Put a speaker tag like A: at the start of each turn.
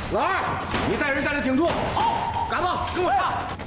A: 老二，你带人在这顶住。好，嘎子，跟我上。